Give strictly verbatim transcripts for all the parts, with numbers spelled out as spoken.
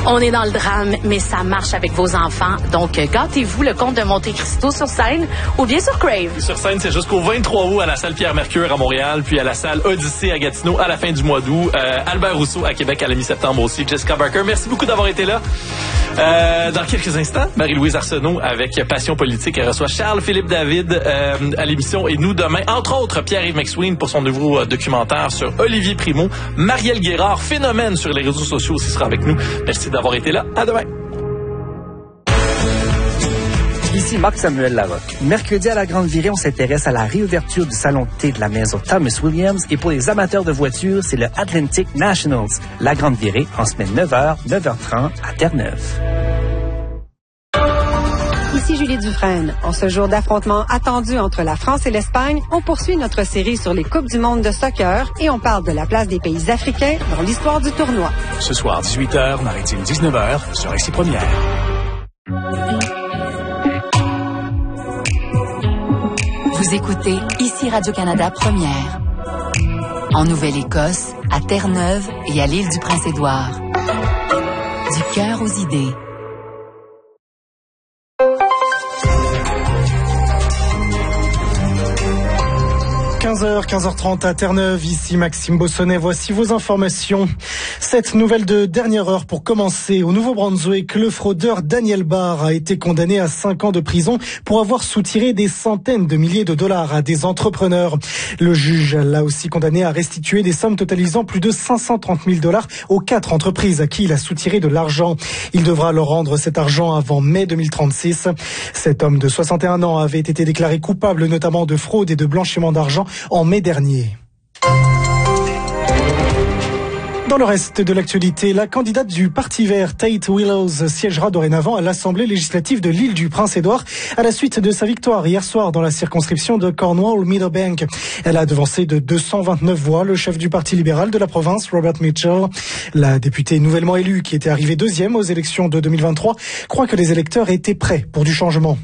On est dans le drame, mais ça marche avec vos enfants. Donc, gâtez-vous le Comte de Monte Cristo sur scène ou bien sur Crave. Sur scène, c'est jusqu'au vingt-trois août à la salle Pierre-Mercure à Montréal, puis à la salle Odyssée à Gatineau à la fin du mois d'août. Euh, Albert Rousseau à Québec à la mi-septembre aussi. Jessica Barker, merci beaucoup d'avoir été là. Euh, dans quelques instants, Marie-Louise Arsenault avec Passion politique. Elle reçoit Charles-Philippe David euh, à l'émission et nous demain, entre autres, Pierre-Yves McSween pour son nouveau euh, documentaire sur Olivier Primo. Marielle Guérard, phénomène sur les réseaux sociaux aussi, sera avec nous. Merci d'avoir été là. À demain. Ici Marc-Samuel Larocque. Mercredi à la Grande Virée, on s'intéresse à la réouverture du salon de thé de la maison Thomas Williams. Et pour les amateurs de voitures, c'est le Atlantic Nationals. La Grande Virée, en semaine neuf heures, neuf heures trente à Terre-Neuve. Ici Julie Dufresne. En ce jour d'affrontement attendu entre la France et l'Espagne, on poursuit notre série sur les Coupes du monde de soccer et on parle de la place des pays africains dans l'histoire du tournoi. Ce soir, dix-huit heures, Maritime dix-neuf heures, sur Récit Première. Vous écoutez ici Radio-Canada Première. En Nouvelle-Écosse, à Terre-Neuve et à l'île du Prince-Édouard. Du cœur aux idées. quinze heures, quinze heures trente à Terre-Neuve, ici Maxime Bossonnet, voici vos informations. Cette nouvelle de dernière heure pour commencer. Au Nouveau-Brunswick, le fraudeur Daniel Barr a été condamné à cinq ans de prison pour avoir soutiré des centaines de milliers de dollars à des entrepreneurs. Le juge l'a aussi condamné à restituer des sommes totalisant plus de cinq cent trente mille dollars aux quatre entreprises à qui il a soutiré de l'argent. Il devra leur rendre cet argent avant mai deux mille trente-six. Cet homme de soixante et un ans avait été déclaré coupable notamment de fraude et de blanchiment d'argent en mai dernier. Dans le reste de l'actualité, la candidate du Parti vert, Tate Willows, siégera dorénavant à l'Assemblée législative de l'île du Prince-Édouard à la suite de sa victoire hier soir dans la circonscription de Cornwall-Meadowbank. Elle a devancé de deux cent vingt-neuf voix le chef du Parti libéral de la province, Robert Mitchell. La députée nouvellement élue, qui était arrivée deuxième aux élections de deux mille vingt-trois, croit que les électeurs étaient prêts pour du changement.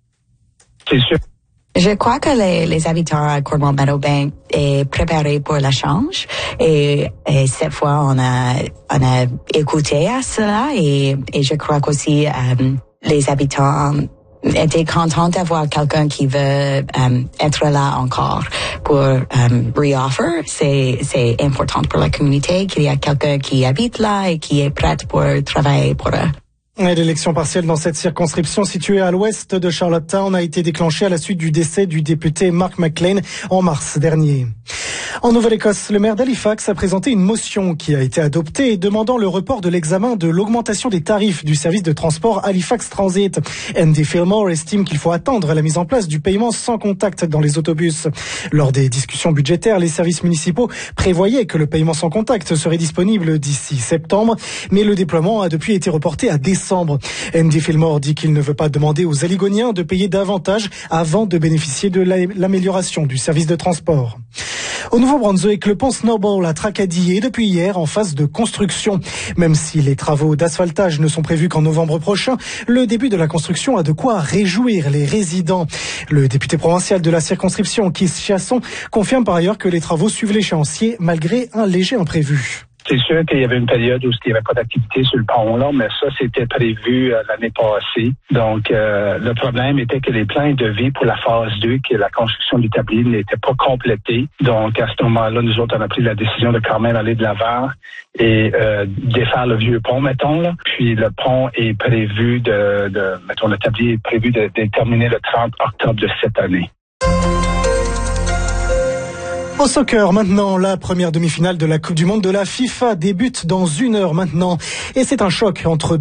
C'est sûr. Je crois que les, les habitants à Cornwall-Meadowbank est préparés pour le change et, et cette fois on a on a écouté à cela et, et je crois qu'aussi euh, les habitants étaient contents d'avoir quelqu'un qui veut euh, être là encore pour euh, re-offer. C'est c'est important pour la communauté qu'il y a quelqu'un qui habite là et qui est prêt pour travailler pour eux. L'élection partielle dans cette circonscription située à l'ouest de Charlottetown a été déclenchée à la suite du décès du député Mark McLean en mars dernier. En Nouvelle-Écosse, le maire d'Halifax a présenté une motion qui a été adoptée demandant le report de l'examen de l'augmentation des tarifs du service de transport Halifax Transit. Andy Fillmore estime qu'il faut attendre la mise en place du paiement sans contact dans les autobus. Lors des discussions budgétaires, les services municipaux prévoyaient que le paiement sans contact serait disponible d'ici septembre, mais le déploiement a depuis été reporté à décembre. Andy Fillmore dit qu'il ne veut pas demander aux Alligoniens de payer davantage avant de bénéficier de l'amélioration du service de transport. Au Nouveau-Brunswick, le pont Snowball à Tracadie est depuis hier en phase de construction. Même si les travaux d'asphaltage ne sont prévus qu'en novembre prochain, le début de la construction a de quoi réjouir les résidents. Le député provincial de la circonscription, Keith Chasson, confirme par ailleurs que les travaux suivent l'échéancier malgré un léger imprévu. C'est sûr qu'il y avait une période où il n'y avait pas d'activité sur le pont-là, mais ça, c'était prévu euh, l'année passée. Donc, euh, le problème était que les plans de vie pour la phase deux, qui est la construction du tablier, n'étaient pas complétés. Donc, à ce moment-là, nous autres, on a pris la décision de quand même aller de l'avant et euh, défaire le vieux pont, mettons. Là. Puis, le pont est prévu de, de mettons, le tablier est prévu de, de terminer le trente octobre de cette année. Au soccer, maintenant, la première demi-finale de la Coupe du Monde de la FIFA débute dans une heure maintenant. Et c'est un choc entre